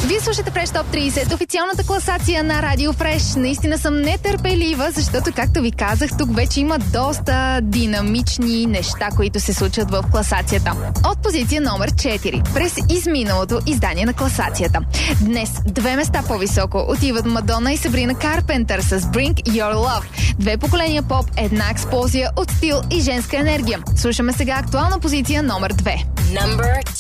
Вие слушате Fresh Top 30, официалната класация на Радио Fresh. Наистина съм нетърпелива, защото, както ви казах, тук вече има доста динамични неща, които се случват в класацията. От позиция номер 4, през изминалото издание на класацията. Днес 2 места по-високо отиват Мадона и Сабрина Карпентър с Bring Your Love. 2 поколения поп, една експлозия от стил и женска енергия. Слушаме сега актуална позиция номер 2. Number